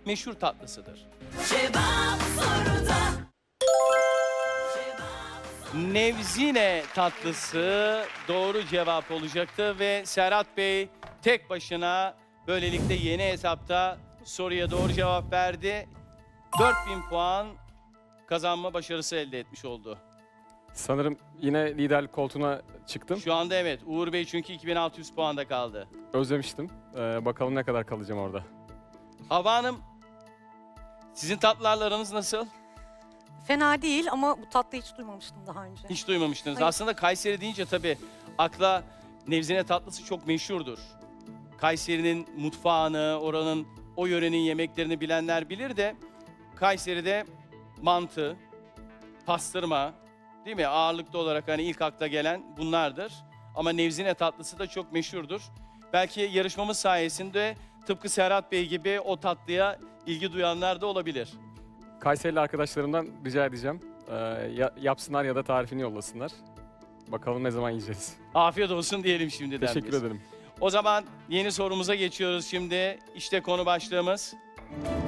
meşhur tatlısıdır? Cevap soruda. Nevzine tatlısı doğru cevap olacaktı ve Serhat Bey tek başına böylelikle yeni hesapta soruya doğru cevap verdi. 4000 puan kazanma başarısı elde etmiş oldu. Sanırım yine liderlik koltuğuna çıktım. Şu anda evet, Uğur Bey çünkü 2600 puanda kaldı. Özlemiştim. Bakalım ne kadar kalacağım orada. Havva Hanım, sizin tatlılarla aranız nasıl? Fena değil ama bu tatlıyı hiç duymamıştım daha önce. Hiç duymamıştınız. Hayır. Aslında Kayseri deyince tabii akla Nevzine tatlısı çok meşhurdur. Kayseri'nin mutfağını, oranın, o yörenin yemeklerini bilenler bilir de Kayseri'de mantı, pastırma, değil mi? Ağırlıklı olarak hani ilk akla gelen bunlardır. Ama Nevzine tatlısı da çok meşhurdur. Belki yarışmamız sayesinde tıpkı Serhat Bey gibi o tatlıya ilgi duyanlar da olabilir. Kayserili arkadaşlarımdan rica edeceğim. Yapsınlar ya da tarifini yollasınlar. Bakalım ne zaman yiyeceğiz. Afiyet olsun diyelim şimdiden. Teşekkür biz. ederim. O zaman yeni sorumuza geçiyoruz şimdi. İşte konu başlığımız.